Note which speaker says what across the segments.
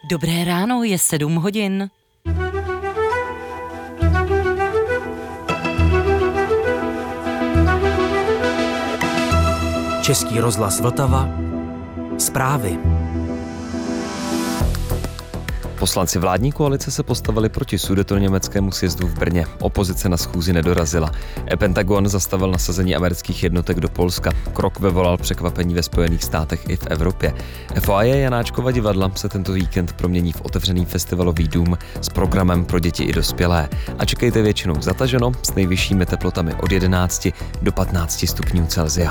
Speaker 1: Dobré ráno, je 7 hodin.
Speaker 2: Český rozhlas Vltava. Zprávy.
Speaker 3: Poslanci vládní koalice se postavili proti sudetoněmeckému sjezdu v Brně. Opozice na schůzi nedorazila. Pentagon zastavil nasazení amerických jednotek do Polska. Krok vyvolal překvapení ve Spojených státech i v Evropě. Foyer Janáčkova divadla se tento víkend promění v otevřený festivalový dům s programem pro děti i dospělé. A čekejte většinou zataženo s nejvyššími teplotami od 11 do 15 stupňů Celsia.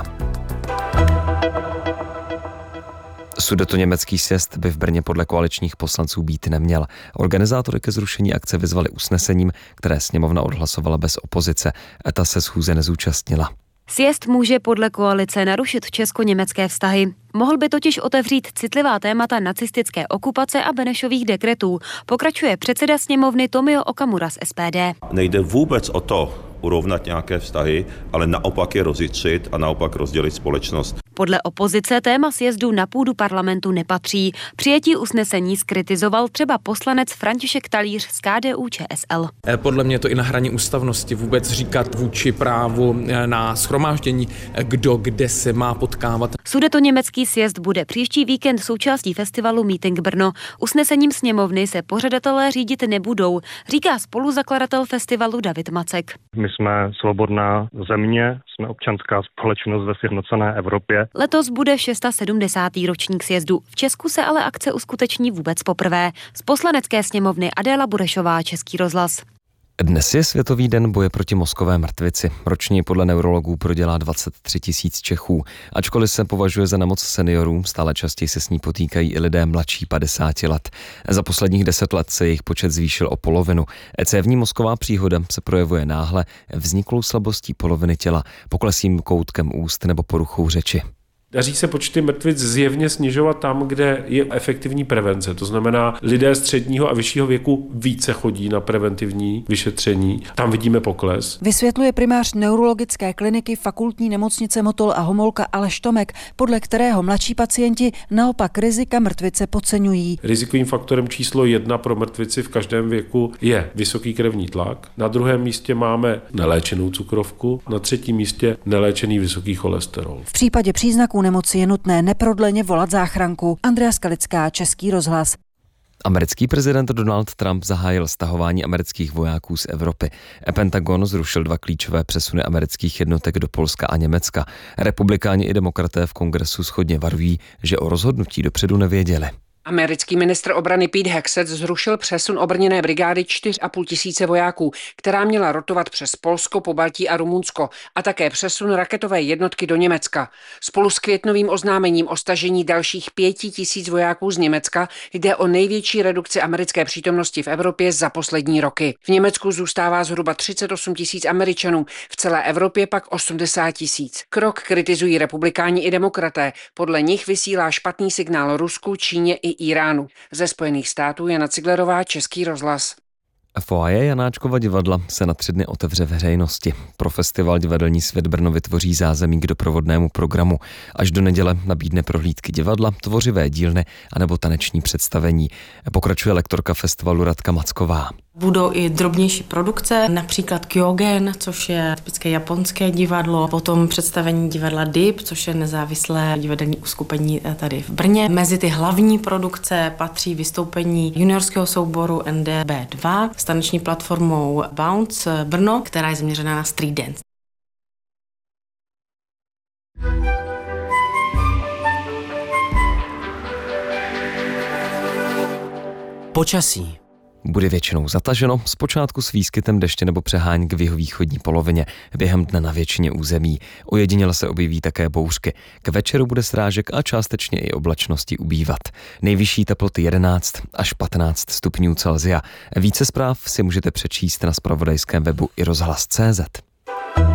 Speaker 3: Sudetoněmecký sjezd by v Brně podle koaličních poslanců být neměl. Organizátory ke zrušení akce vyzvali usnesením, které sněmovna odhlasovala bez opozice. Ta se schůze nezúčastnila.
Speaker 4: Sjezd může podle koalice narušit česko-německé vztahy. Mohl by totiž otevřít citlivá témata nacistické okupace a Benešových dekretů, pokračuje předseda sněmovny Tomio Okamura z SPD.
Speaker 5: Nejde vůbec o to urovnat nějaké vztahy, ale naopak je rozjitřit a naopak rozdělit společnost.
Speaker 4: Podle opozice téma sjezdu na půdu parlamentu nepatří. Přijetí usnesení zkritizoval třeba poslanec František Talíř z KDU-ČSL.
Speaker 6: Podle mě to i na hraně ústavnosti vůbec říkat vůči právu na shromáždění, kdo kde se má potkávat.
Speaker 4: Sudetoněmecký sjezd bude příští víkend součástí festivalu Meeting Brno. Usnesením sněmovny se pořadatelé řídit nebudou, říká spoluzakladatel festivalu David Macek.
Speaker 7: My jsme svobodná země, jsme občanská společnost ve sjednocené Evropě.
Speaker 4: Letos bude 670. ročník sjezdu. V Česku se ale akce uskuteční vůbec poprvé. Z poslanecké sněmovny Adéla Burešová, Český rozhlas.
Speaker 3: Dnes je Světový den boje proti mozkové mrtvici. Ročně podle neurologů prodělá 23 000 Čechů. Ačkoliv se považuje za nemoc seniorů, stále častěji se s ní potýkají i lidé mladší 50 let. Za posledních 10 let se jejich počet zvýšil o polovinu. Cévní mozková příhoda se projevuje náhle vzniklou slabostí poloviny těla, poklesím koutkem úst nebo poruchou řeči.
Speaker 8: Daří se počty mrtvic zjevně snižovat tam, kde je efektivní prevence. To znamená, lidé středního a vyššího věku více chodí na preventivní vyšetření. Tam vidíme pokles.
Speaker 9: Vysvětluje primář neurologické kliniky Fakultní nemocnice Motol a Homolka Aleš Tomek, podle kterého mladší pacienti naopak rizika mrtvice podceňují.
Speaker 8: Rizikovým faktorem číslo 1 pro mrtvici v každém věku je vysoký krevní tlak. Na druhém místě máme neléčenou cukrovku, na třetím místě neléčený vysoký cholesterol.
Speaker 9: V případě příznaků nemoci je nutné neprodleně volat záchranku. Andrea Skalická, Český rozhlas.
Speaker 3: Americký prezident Donald Trump zahájil stahování amerických vojáků z Evropy. Pentagon zrušil 2 klíčové přesuny amerických jednotek do Polska a Německa. Republikáni i demokraté v kongresu shodně varují, že o rozhodnutí dopředu nevěděli.
Speaker 10: Americký ministr obrany Pete Hegseth zrušil přesun obrněné brigády 4,5 tisíce vojáků, která měla rotovat přes Polsko, Pobaltí a Rumunsko, a také přesun raketové jednotky do Německa. Spolu s květnovým oznámením o stažení dalších 5 tisíc vojáků z Německa jde o největší redukci americké přítomnosti v Evropě za poslední roky. V Německu zůstává zhruba 38 tisíc Američanů, v celé Evropě pak 80 tisíc. Krok kritizují republikáni i demokraté. Podle nich vysílá špatný signál Rusku, Číně i Iránu. Ze Spojených států Jana Ciglerová, Český rozhlas.
Speaker 3: Foyer Janáčkova divadla se na 3 dny otevře veřejnosti. Pro festival Divadelní svět Brno vytvoří zázemí k doprovodnému programu. Až do neděle nabídne prohlídky divadla, tvořivé dílny anebo taneční představení. Pokračuje lektorka festivalu Radka Macková.
Speaker 11: Budou i drobnější produkce, například Kyogen, což je typické japonské divadlo, potom představení divadla DIP, což je nezávislé divadelní uskupení tady v Brně. Mezi ty hlavní produkce patří vystoupení juniorského souboru NDB2 s taneční platformou Bounce Brno, která je zaměřená na street dance.
Speaker 2: Počasí.
Speaker 3: Bude většinou zataženo, zpočátku s výskytem deště nebo přeháňk v jihovýchodní polovině, během dne na většině území. Ojediněle se objeví také bouřky. K večeru bude srážek a částečně i oblačnosti ubývat. Nejvyšší teploty 11 až 15 stupňů Celsia. Více zpráv si můžete přečíst na zpravodajském webu iRozhlas.cz.